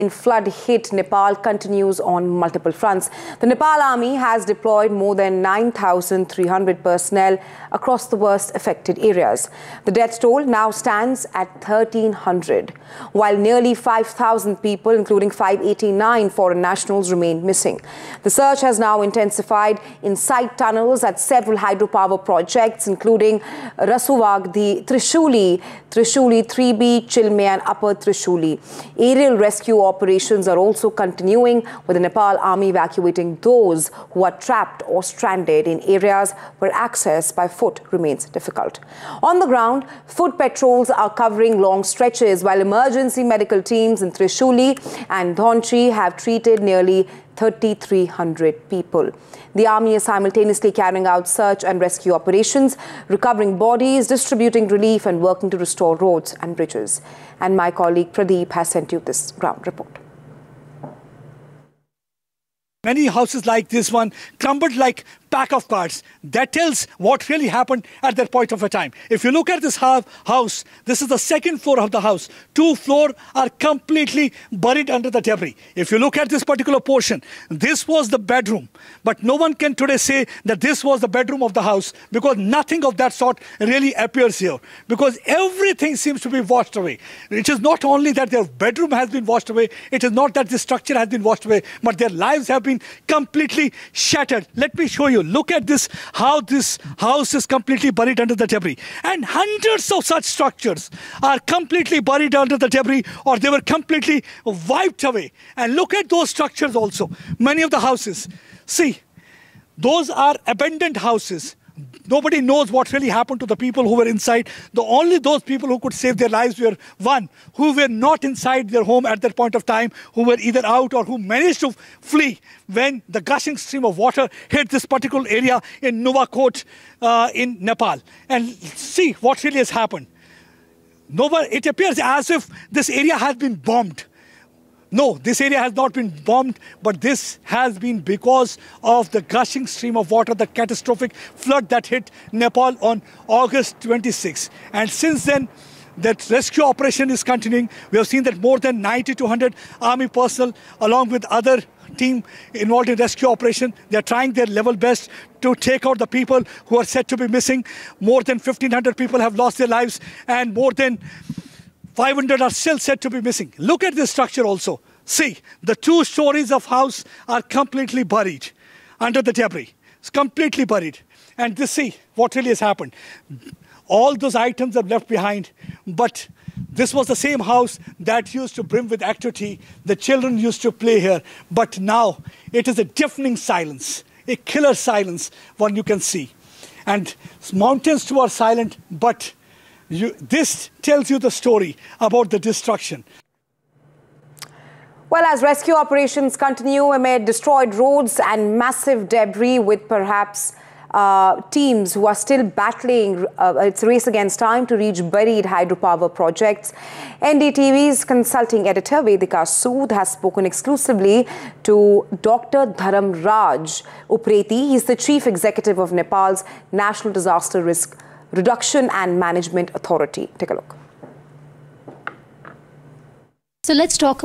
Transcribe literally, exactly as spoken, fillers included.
Flood hit Nepal continues on multiple fronts. The Nepal Army has deployed more than nine thousand three hundred personnel across the worst affected areas. The death toll now stands at thirteen hundred, while nearly five thousand people, including five hundred eighty-nine foreign nationals, remain missing. The search has now intensified inside tunnels at several hydropower projects, including Rasuvagdi, Trishuli, Trishuli three B, Chilme and Upper Trishuli. Aerial rescue operations are also continuing, with the Nepal Army evacuating those who are trapped or stranded in areas where access by foot remains difficult. On the ground, foot patrols are covering long stretches, while emergency medical teams in Trishuli and Dhaunchi have treated nearly thirty-three hundred people. The army is simultaneously carrying out search and rescue operations, recovering bodies, distributing relief and working to restore roads and bridges. And my colleague Pradeep has sent you this ground report. Many houses like this one crumbled like pack of cards. That tells what really happened at that point of a time. If you look at this house, this is the second floor of the house. Two floors are completely buried under the debris. If you look at this particular portion, this was the bedroom. But no one can today say that this was the bedroom of the house, because nothing of that sort really appears here. Because everything seems to be washed away. It is not only that their bedroom has been washed away, it is not that the structure has been washed away, but their lives have been completely shattered. Let me show you. Look at this, how this house is completely buried under the debris. And hundreds of such structures are completely buried under the debris, or they were completely wiped away. And look at those structures also. Many of the houses. See, those are abandoned houses. Nobody knows what really happened to the people who were inside. The only those people who could save their lives were, one, who were not inside their home at that point of time, who were either out or who managed to flee when the gushing stream of water hit this particular area in Nuwakot uh, in Nepal. And see what really has happened. Nobody, it appears as if this area has been bombed. No, this area has not been bombed, but this has been because of the gushing stream of water, the catastrophic flood that hit Nepal on August twenty-sixth. And since then, that rescue operation is continuing. We have seen that more than ninety to one hundred army personnel, along with other team involved in rescue operation, they are trying their level best to take out the people who are said to be missing. More than fifteen hundred people have lost their lives, and more than five hundred are still said to be missing. Look at this structure also. See, the two stories of house are completely buried under the debris. It's completely buried. And this, see what really has happened. All those items are left behind, but this was the same house that used to brim with activity. The children used to play here, but now it is a deafening silence, a killer silence, one you can see. And mountains too are silent, but You, this tells you the story about the destruction. Well, as rescue operations continue amid destroyed roads and massive debris, with perhaps uh, teams who are still battling, uh, it's a race against time to reach buried hydropower projects. N D T V's consulting editor Vedika Sood has spoken exclusively to Doctor Dharam Raj Upreti. He's the chief executive of Nepal's National Disaster Risk Reduction and Management Authority. Take a look. So let's talk